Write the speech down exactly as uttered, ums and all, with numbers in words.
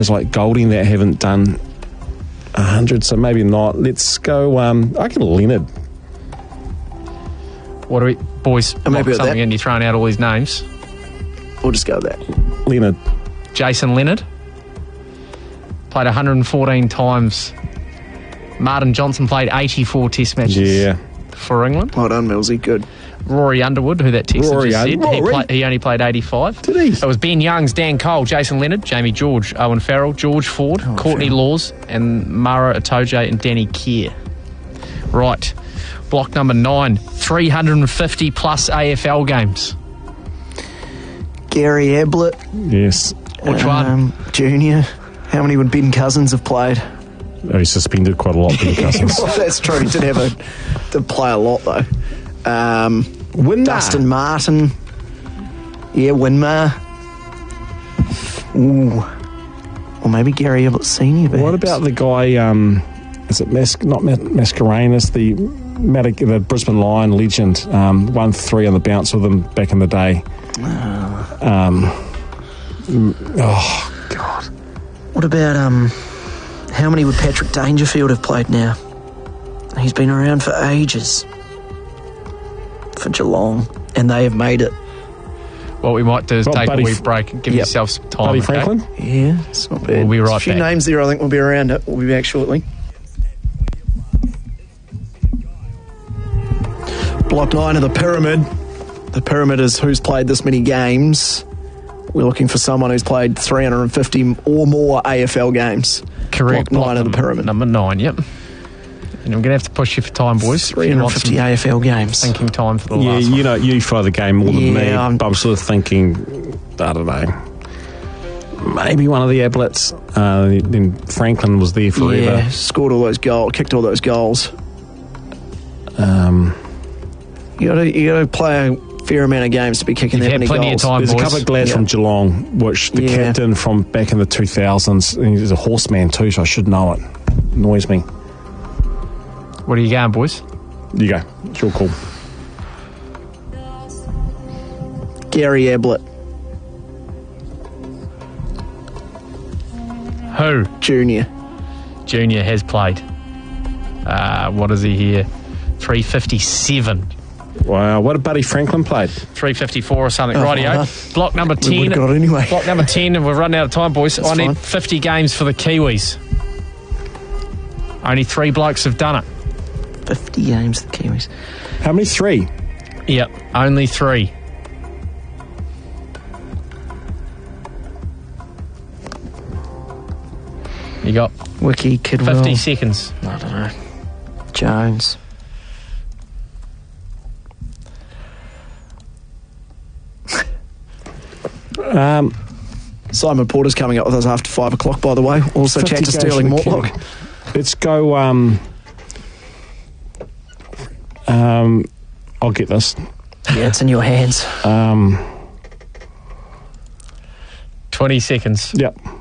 It's like Golding that haven't done a hundred, so maybe not. Let's go. Um, I can Leonard. What are we, boys? I'm happy with something that. and you're throwing out all these names. We'll just go with that. Leonard. Jason Leonard played one hundred fourteen times. Martin Johnson played eighty-four Test matches Yeah. for England. Well done, Millsy. Good. Rory Underwood, who that text Rory just said, Un- he, Rory. play, he only played eighty-five. Did he? It was Ben Youngs, Dan Cole, Jason Leonard, Jamie George, Owen Farrell, George Ford, Oh, Courtney Farrell. Laws, and Mara Atoje and Danny Kerr. Right. Block number nine. three hundred fifty plus A F L games. Gary Ablett. Yes. Which one? Um, junior. How many would Ben Cousins have played? Oh, he's suspended quite a lot, Ben Cousins. Well, that's true. He did have a did play a lot though. Um, Winmar. Dustin Martin. Yeah, Winmar. Ooh. Or maybe Gary Ablett Senior. What perhaps. about the guy, um, is it Mas- not Mas- Mascarenas, the, Madic- the Brisbane Lion legend, um, won three on the bounce with him back in the day. Um, mm, oh, God. What about um? How many would Patrick Dangerfield have played now? He's been around for ages for Geelong, and they have made it. What we might do is Well, take Buddy a wee F- break and give Yep. yourself some time. Buddy okay? Franklin? Yeah, it's not bad. We'll be right There's a few back. names there. I think we'll be around it. We'll be back shortly. Block nine of the pyramid. The pyramid is who's played this many games. We're looking for someone who's played three hundred fifty or more A F L games. Correct. Block nine of the num- pyramid. Number nine, yep. And I'm going to have to push you for time, boys. If you want three hundred fifty some A F L games. thinking time for the Yeah, last you one. know, you follow the game more than Yeah, me, I'm- but I'm sort of thinking, I don't know, maybe one of the Ablets. Uh, then Franklin was there forever. Yeah, scored all those goals, kicked all those goals. Um, You got to you got to play a fair amount of games to be kicking You've that had many plenty goals. of time, there's boys. a couple of lads Yeah. from Geelong, which the Yeah. captain from back in the two thousands, and he's a horseman too, so I should know it. Annoys me. What are you going, boys? You go. It's your call. Gary Ablett Who? Junior. Junior has played. Uh, what is he here? three fifty-seven. Wow, what a Buddy Franklin played. three fifty-four or something. Oh, Rightio. well, Block number We ten. would have got it anyway. Block number ten, and we've run out of time, boys. That's I need fine. fifty games for the Kiwis. Only three blokes have done it. fifty games, the Kiwis. How many? Three. Yep, only three. You got Wiki, Kidwell. fifty seconds. I don't know. Jones. Um, Simon Porter's coming up with us after five o'clock, by the way. Also chat to fifty Sterling goes for the Mortlock. Kiwi. Let's go. Um, um, I'll get this. Yeah, it's in your hands. Um, twenty seconds. yep.